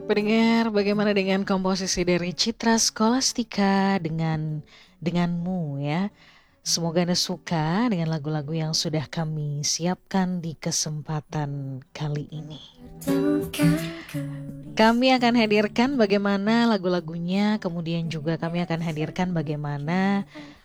Pendengar, bagaimana dengan komposisi dari Citra Scholastika denganmu ya? Semoga Anda suka dengan lagu-lagu yang sudah kami siapkan di kesempatan kali ini. Kami akan hadirkan bagaimana lagu-lagunya, kemudian juga kami akan hadirkan bagaimana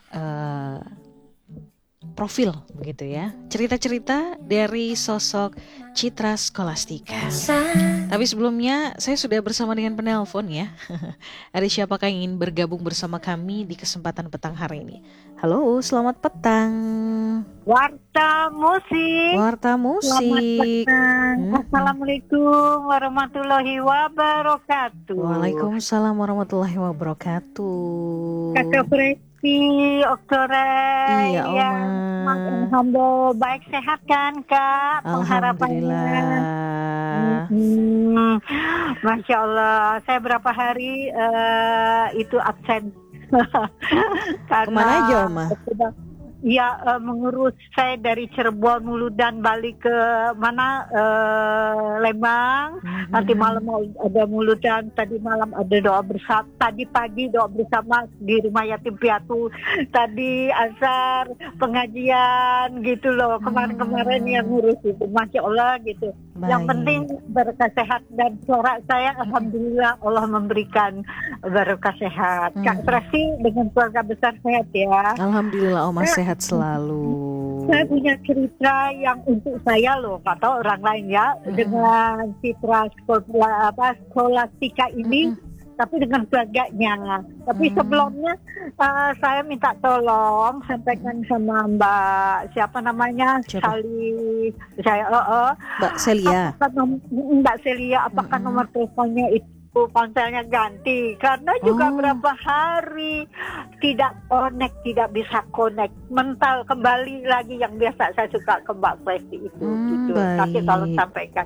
profil begitu ya, cerita-cerita dari sosok Citra Scholastika. Tapi sebelumnya saya sudah bersama dengan penelpon ya. Ada siapakah yang ingin bergabung bersama kami di kesempatan petang hari ini? Halo, selamat petang. Warta Musik. Warta Musik. Assalamualaikum warahmatullahi wabarakatuh. Waalaikumsalam warahmatullahi wabarakatuh. Kakak Presti, Oktore. Iya, Oma. Alhamdulillah baik sehat kan Kak? Alhamdulillah. Masya Allah, saya berapa hari itu absen. Kemana aja Oma? Ya mengurus saya dari Cirebon Muludan balik ke mana Lembang. Nanti malam ada Muludan, tadi malam ada doa bersama, tadi pagi doa bersama di rumah yatim piatu, tadi asar pengajian gitu loh. Kemarin-kemarin yang ngurus itu, Masya Allah gitu. Baik. Yang penting berkah sehat dan suara saya alhamdulillah Allah memberikan berkah sehat. Kak Presi dengan keluarga besar sehat ya. Alhamdulillah Oma sehat selalu. Saya punya cerita yang untuk saya loh, nggak tahu orang lain ya, dengan Citra Scholastika ini, tapi dengan keluarganya. Tapi sebelumnya saya minta tolong sampaikan sama Mbak siapa namanya, Sali, saya Mbak Celia. Mbak Celia, apakah nomor teleponnya itu ponselnya ganti karena juga berapa hari tidak bisa connect, mental kembali lagi yang biasa saya suka ke Mbak Presti itu gitu. Tapi tolong sampaikan